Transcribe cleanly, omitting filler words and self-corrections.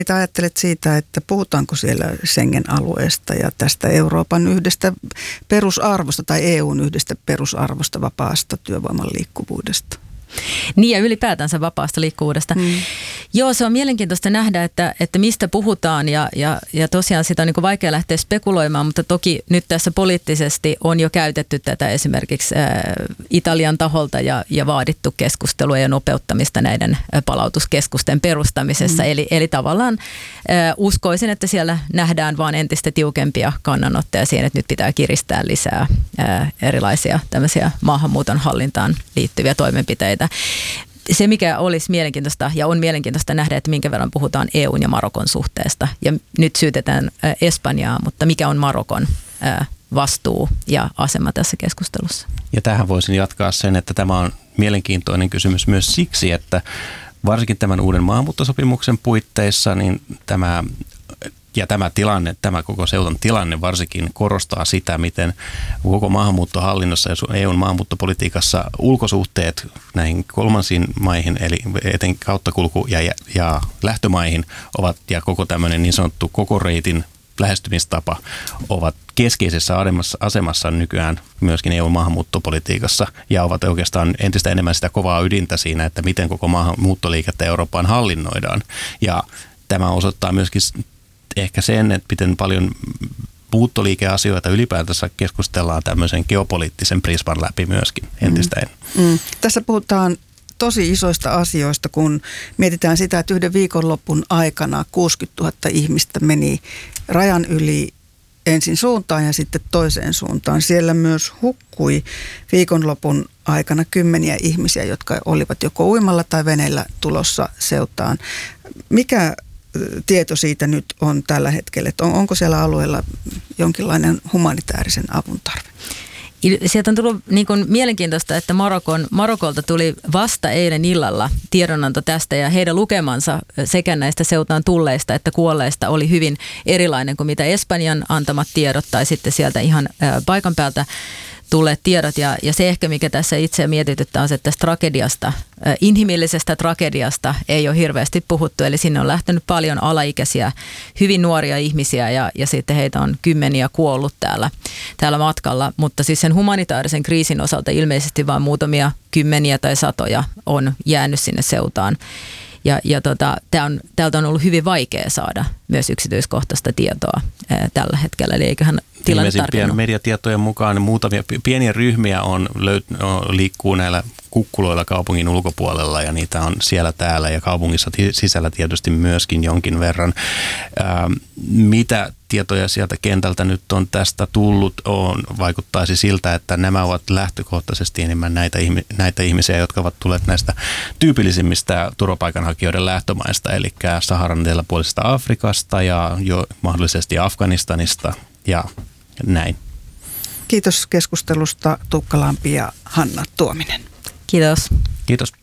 Mitä ajattelet siitä, että puhutaanko siellä Schengen-alueesta ja tästä Euroopan yhdestä perusarvosta tai EUn yhdestä perusarvosta vapaasta työvoiman liikkuvuudesta? Niin ja ylipäätänsä vapaasta liikkuvuudesta. Joo, se on mielenkiintoista nähdä, että mistä puhutaan ja tosiaan sitä on niin kuin vaikea lähteä spekuloimaan, mutta toki nyt tässä poliittisesti on jo käytetty tätä esimerkiksi Italian taholta ja vaadittu keskustelua ja nopeuttamista näiden palautuskeskusten perustamisessa. Eli tavallaan uskoisin, että siellä nähdään vaan entistä tiukempia kannanottoja siihen, että nyt pitää kiristää lisää erilaisia tämmöisiä maahanmuuton hallintaan liittyviä toimenpiteitä. Se, mikä olisi mielenkiintoista ja on mielenkiintoista nähdä, että minkä verran puhutaan EUn ja Marokon suhteesta. Ja nyt syytetään Espanjaa, mutta mikä on Marokon vastuu ja asema tässä keskustelussa? Ja tähän voisin jatkaa sen, että tämä on mielenkiintoinen kysymys myös siksi, että varsinkin tämän uuden maahanmuuttosopimuksen puitteissa niin tämä koko seutan tilanne varsinkin korostaa sitä, miten koko maahanmuuttohallinnossa ja EUn maahanmuuttopolitiikassa ulkosuhteet näihin kolmansiin maihin, eli eten kauttakulku ja lähtömaihin ovat, ja koko tämmöinen niin sanottu koko reitin lähestymistapa ovat keskeisessä asemassa nykyään myöskin EUn maahanmuuttopolitiikassa ja ovat oikeastaan entistä enemmän sitä kovaa ydintä siinä, että miten koko maahanmuuttoliikettä Eurooppaan hallinnoidaan. Ja tämä osoittaa myöskin ehkä sen, että miten paljon muuttoliikeasioita ylipäätänsä keskustellaan tämmöisen geopoliittisen prisman läpi myöskin entistä enemmän. Tässä puhutaan tosi isoista asioista, kun mietitään sitä, että yhden viikonlopun aikana 60 000 ihmistä meni rajan yli ensin suuntaan ja sitten toiseen suuntaan. Siellä myös hukkui viikonlopun aikana kymmeniä ihmisiä, jotka olivat joko uimalla tai veneellä tulossa seutaan. Mikä tieto siitä nyt on tällä hetkellä, että onko siellä alueella jonkinlainen humanitaarisen avun tarve? Sieltä on tullut niin kuin mielenkiintoista, että Marokolta tuli vasta eilen illalla tiedonanto tästä ja heidän lukemansa sekä näistä seutaan tulleista että kuolleista oli hyvin erilainen kuin mitä Espanjan antamat tiedot tai sitten sieltä ihan paikan päältä tulleet tiedot. Ja se ehkä, mikä tässä itse mietityttää, on se, että tästä tragediasta, inhimillisestä tragediasta ei ole hirveästi puhuttu. Eli sinne on lähtenyt paljon alaikäisiä, hyvin nuoria ihmisiä ja sitten heitä on kymmeniä kuollut täällä matkalla. Mutta siis sen humanitaarisen kriisin osalta ilmeisesti vain muutamia kymmeniä tai satoja on jäänyt sinne seutaan. Täältä on ollut hyvin vaikea saada myös yksityiskohtaista tietoa tällä hetkellä, eli eiköhän tilanne tarkennu. Mediatietojen mukaan muutamia pieniä ryhmiä liikkuu näillä kukkuloilla kaupungin ulkopuolella ja niitä on siellä täällä ja kaupungissa sisällä tietysti myöskin jonkin verran. Mitä tietoja sieltä kentältä nyt on tästä tullut, vaikuttaisi siltä, että nämä ovat lähtökohtaisesti enemmän näitä ihmisiä, jotka ovat tulleet näistä tyypillisimmistä turvapaikanhakijoiden lähtömaista, eli Saharan eteläpuolisesta Afrikasta ja jo mahdollisesti Afganistanista ja näin. Kiitos keskustelusta Tuukka Lampi ja Hanna Tuominen. Kiitos. Kiitos.